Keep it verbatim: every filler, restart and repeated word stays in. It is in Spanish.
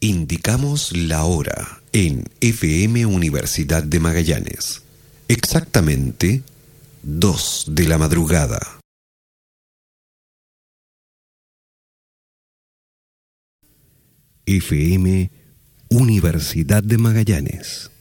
Indicamos la hora en F M Universidad de Magallanes. Exactamente dos de la madrugada. F M Universidad de Magallanes.